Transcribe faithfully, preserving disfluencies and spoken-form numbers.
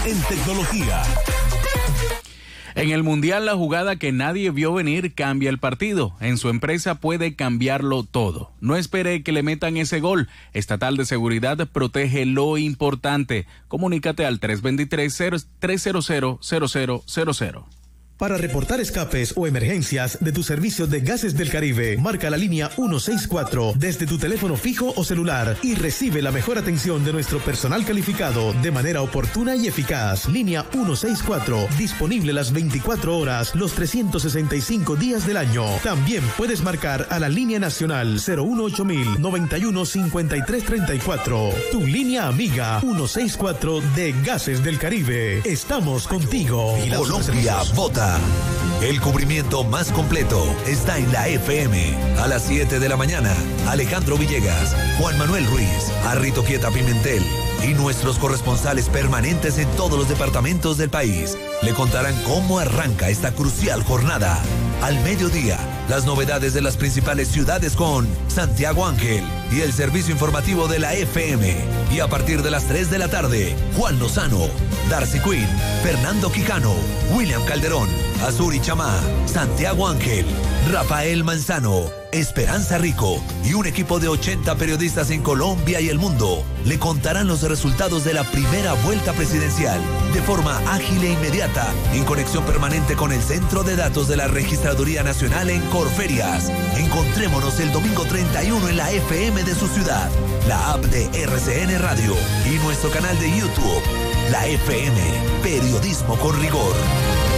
en tecnología. En el Mundial, la jugada que nadie vio venir cambia el partido. En su empresa puede cambiarlo todo. No espere que le metan ese gol. Estatal de Seguridad protege lo importante. Comunícate al tres dos tres, tres cero cero, cero cero cero cero. Para reportar escapes o emergencias de tu servicio de Gases del Caribe, marca la línea ciento sesenta y cuatro desde tu teléfono fijo o celular y recibe la mejor atención de nuestro personal calificado de manera oportuna y eficaz. Línea ciento sesenta y cuatro, disponible las veinticuatro horas, los trescientos sesenta y cinco días del año. También puedes marcar a la línea nacional cero uno ocho mil, noventa y uno, cincuenta y tres treinta y cuatro. Tu línea amiga ciento sesenta y cuatro de Gases del Caribe. Estamos contigo. Colombia vota. El cubrimiento más completo está en la F M. A las siete de la mañana, Alejandro Villegas, Juan Manuel Ruiz, Arrito Quieta Pimentel y nuestros corresponsales permanentes en todos los departamentos del país le contarán cómo arranca esta crucial jornada. Al mediodía, las novedades de las principales ciudades con Santiago Ángel y el servicio informativo de la F M. Y a partir de las tres de la tarde, Juan Lozano, Darcy Quinn, Fernando Quijano, William Calderón, Azuri Chamá, Santiago Ángel, Rafael Manzano, Esperanza Rico y un equipo de ochenta periodistas en Colombia y el mundo le contarán los resultados de la primera vuelta presidencial de forma ágil e inmediata, en conexión permanente con el Centro de Datos de la Registraduría Nacional en Corferias. Encontrémonos el domingo treinta y uno en la F M de su ciudad, la app de R C N Radio y nuestro canal de YouTube. La F M, periodismo con rigor.